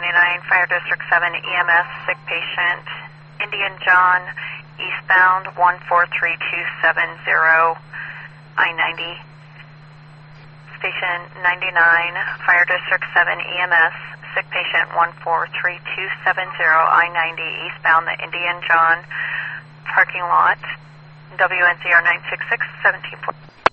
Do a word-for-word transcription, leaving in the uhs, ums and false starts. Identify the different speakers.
Speaker 1: ninety-nine, Fire District seven, E M S, sick patient, Indian John, eastbound, one four three two seven zero, I ninety. Station ninety-nine, Fire District seven, E M S, sick patient, one four three two seven zero, I ninety, eastbound, the Indian John parking lot, W N Z R nine six six, seventeen four.